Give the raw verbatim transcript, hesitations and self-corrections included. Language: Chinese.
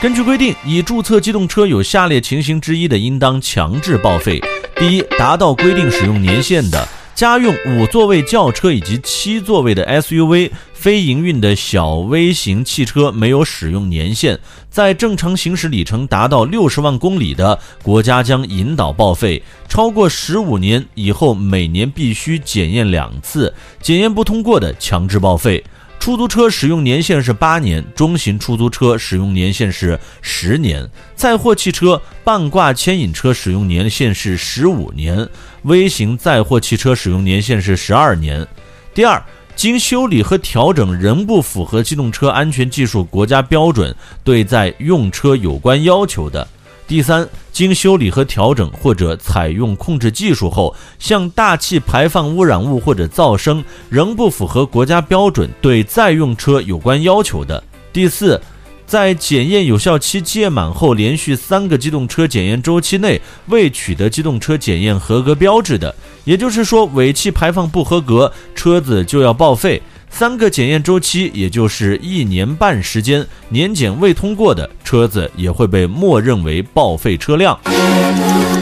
根据规定，已注册机动车有下列情形之一的，应当强制报废：第一，达到规定使用年限的家用五座位轿车以及七座位的 S U V 非营运的小微型汽车没有使用年限，在正常行驶里程达到六十万公里的，国家将引导报废；超过十五年以后，每年必须检验两次，检验不通过的强制报废。出租车使用年限是八年，中型出租车使用年限是十年，载货汽车、半挂牵引车使用年限是十五年，微型载货汽车使用年限是十二年。第二，经修理和调整仍不符合机动车安全技术国家标准对在用车有关要求的。第三，经修理和调整或者采用控制技术后，向大气排放污染物或者噪声仍不符合国家标准对在用车有关要求的。第四，在检验有效期届满后，连续三个机动车检验周期内未取得机动车检验合格标志的，也就是说尾气排放不合格，车子就要报废。三个检验周期，也就是一年半时间，年检未通过的车子也会被默认为报废车辆。